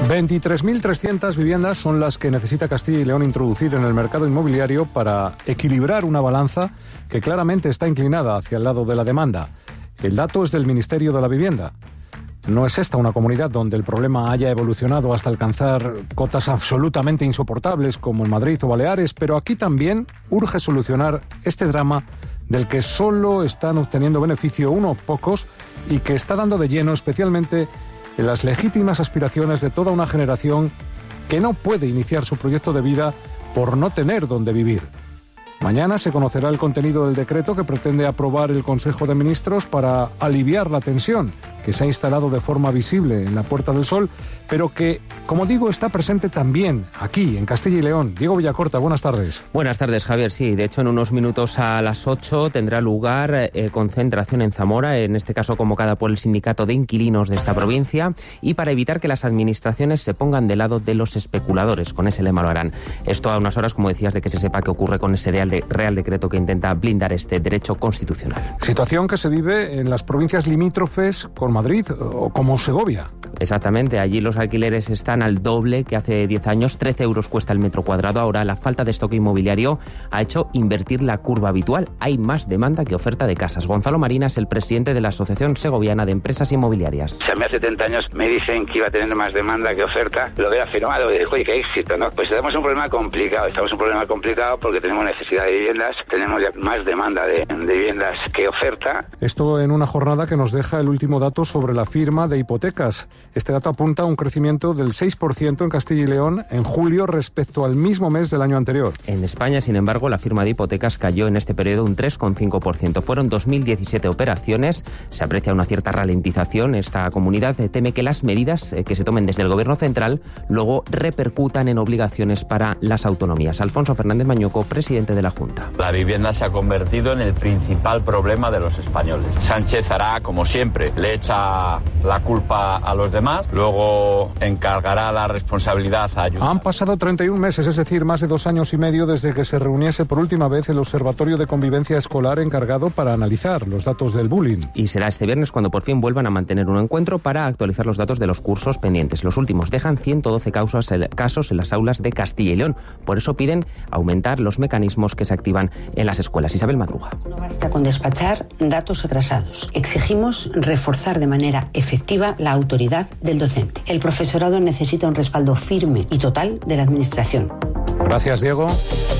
23.300 viviendas son las que necesita Castilla y León introducir en el mercado inmobiliario para equilibrar una balanza que claramente está inclinada hacia el lado de la demanda. El dato es del Ministerio de la Vivienda. No es esta una comunidad donde el problema haya evolucionado hasta alcanzar cotas absolutamente insoportables como en Madrid o Baleares, pero aquí también urge solucionar este drama del que solo están obteniendo beneficio unos pocos y que está dando de lleno especialmente en las legítimas aspiraciones de toda una generación que no puede iniciar su proyecto de vida por no tener dónde vivir. Mañana se conocerá el contenido del decreto que pretende aprobar el Consejo de Ministros para aliviar la tensión que se ha instalado de forma visible en la Puerta del Sol, pero que, como digo, está presente también aquí, en Castilla y León. Diego Villacorta, buenas tardes. Buenas tardes, Javier. Sí, de hecho, en unos minutos a las 8 tendrá lugar concentración en Zamora, en este caso convocada por el Sindicato de Inquilinos de esta provincia, y para evitar que las administraciones se pongan del lado de los especuladores. Con ese lema lo harán. Esto a unas horas, como decías, de que se sepa qué ocurre con ese Real Decreto que intenta blindar este derecho constitucional. Situación que se vive en las provincias limítrofes con Madrid o como Segovia. Exactamente, allí los alquileres están al doble que hace 10 años, 13 euros cuesta el metro cuadrado. Ahora la falta de stock inmobiliario ha hecho invertir la curva habitual. Hay más demanda que oferta de casas. Gonzalo Marina es el presidente de la Asociación Segoviana de Empresas Inmobiliarias. Si a mí hace 70 años me dicen que iba a tener más demanda que oferta, lo veo afirmado y digo, oye, qué éxito, ¿no? Pues tenemos un problema complicado, porque tenemos necesidad de viviendas, tenemos ya más demanda de viviendas que oferta. Esto en una jornada que nos deja el último dato sobre la firma de hipotecas. Este dato apunta a un crecimiento del 6% en Castilla y León en julio respecto al mismo mes del año anterior. En España, sin embargo, la firma de hipotecas cayó en este periodo un 3,5%. Fueron 2.017 operaciones. Se aprecia una cierta ralentización. Esta comunidad teme que las medidas que se tomen desde el Gobierno central luego repercutan en obligaciones para las autonomías. Alfonso Fernández Mañuco, presidente de la Junta. La vivienda se ha convertido en el principal problema de los españoles. Sánchez hará, como siempre, le echa la culpa a los demás, luego encargará la responsabilidad a ayudar. Han pasado 31 meses, es decir, más de 2 años y medio desde que se reuniese por última vez el Observatorio de Convivencia Escolar encargado para analizar los datos del bullying. Y será este viernes cuando por fin vuelvan a mantener un encuentro para actualizar los datos de los cursos pendientes. Los últimos dejan 112 casos en las aulas de Castilla y León. Por eso piden aumentar los mecanismos que se activan en las escuelas. Isabel Madruga. No basta con despachar datos atrasados. Exigimos reforzar de manera efectiva la autoridad del docente. El profesorado necesita un respaldo firme y total de la Administración. Gracias, Diego.